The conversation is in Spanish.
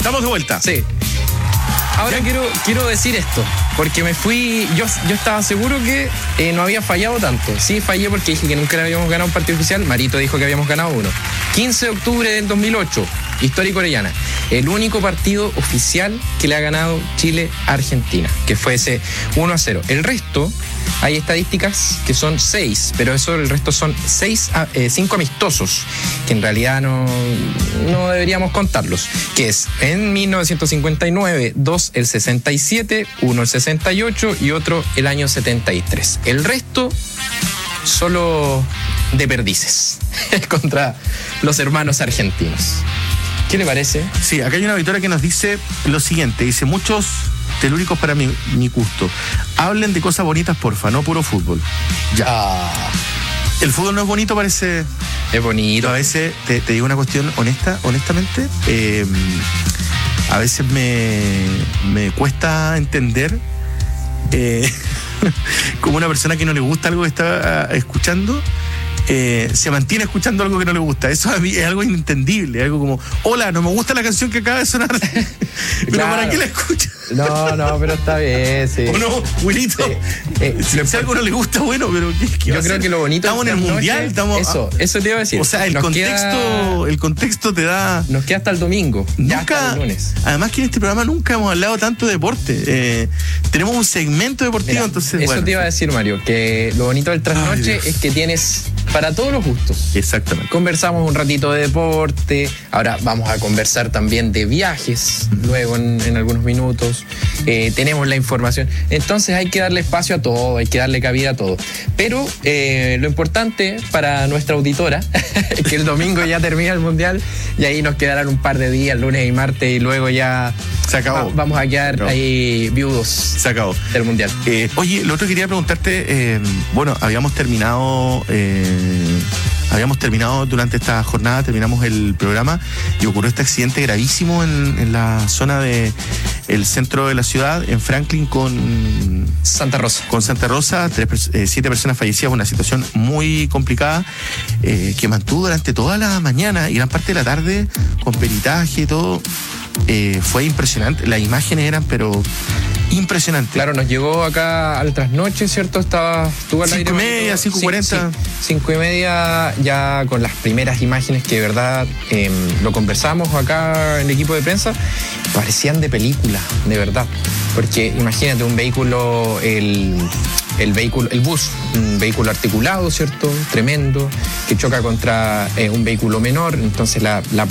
estamos de vuelta. Sí. Ahora quiero decir esto, porque me fui, yo estaba seguro que no había fallado tanto. Sí, fallé porque dije que nunca le habíamos ganado un partido oficial. Marito dijo que habíamos ganado uno. 15 de octubre del 2008, Histórica Orellana. El único partido oficial que le ha ganado Chile a Argentina, que fue ese 1-0. El resto, hay estadísticas que son 6, pero el resto son 5 amistosos, que en realidad no deberíamos contarlos, que es en 1959, 2 el 67, 1 el 68 y otro el año 73. El resto, solo de perdices contra los hermanos argentinos. ¿Qué le parece? Sí, acá hay una victoria que nos dice lo siguiente. Dice, muchos telúricos para mi gusto. Hablen de cosas bonitas, porfa, no puro fútbol. Ya. El fútbol no es bonito, parece. Es bonito. A veces, te digo una cuestión honestamente, a veces me cuesta entender como una persona que no le gusta algo que está escuchando, se mantiene escuchando algo que no le gusta. Eso a mí es algo inentendible, algo como, hola, no me gusta la canción que acaba de sonar. Pero claro. ¿Para qué la escuchas? No, pero está bien, sí. ¿O no, Wilito? Si algo no le gusta, bueno, pero ¿qué yo creo que lo bonito estamos en el mundial, estamos. Eso te iba a decir. O sea, el contexto te da. Nos queda hasta el domingo. Hasta el lunes. Además que en este programa nunca hemos hablado tanto de deporte. Tenemos un segmento deportivo. Mira, entonces. Eso te iba a decir, Mario, que lo bonito del trasnoche es que tienes para todos los gustos. Exactamente. Conversamos un ratito de deporte. Ahora vamos a conversar también de viajes. Luego en algunos minutos. Tenemos la información. Entonces hay que darle espacio a todo, hay que darle cabida a todo. Pero lo importante para nuestra auditora es que el domingo ya termina el mundial y ahí nos quedarán un par de días, lunes y martes, y luego ya se acabó. Vamos a quedar ahí viudos. Se acabó. Del mundial. Oye, lo otro que quería preguntarte, bueno, habíamos terminado durante esta jornada, terminamos el programa y ocurrió este accidente gravísimo en la zona del centro de la ciudad, en Franklin con Santa Rosa. Con Santa Rosa, 7 personas fallecidas, una situación muy complicada que mantuvo durante toda la mañana y gran parte de la tarde con peritaje y todo. Fue impresionante, las imágenes eran pero impresionantes. Claro, nos llegó acá al trasnoche, ¿cierto? Estuvo al aire. 5:30, 5:40. Sí, 5:30 ya con las primeras imágenes que de verdad lo conversamos acá en el equipo de prensa, parecían de película, de verdad. Porque imagínate un vehículo, el bus, un vehículo articulado, ¿cierto? Tremendo, que choca contra un vehículo menor, entonces la